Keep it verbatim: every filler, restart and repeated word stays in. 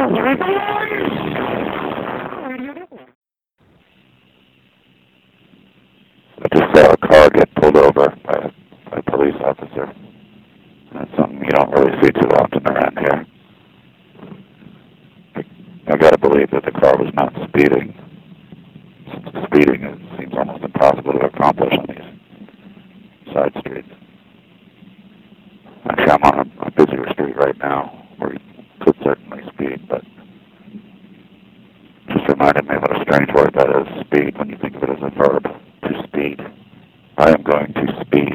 I just saw a car get pulled over by a, by a police officer. That's something you don't really see too often around here. I, I gotta believe that the car was not speeding. Since speeding it seems almost impossible to accomplish on these side streets. Actually, I'm on a, a busier street right now where you could certainly speed, but just reminded me what a strange word that is, speed, when you think of it as a verb, to speed. I am going to speed.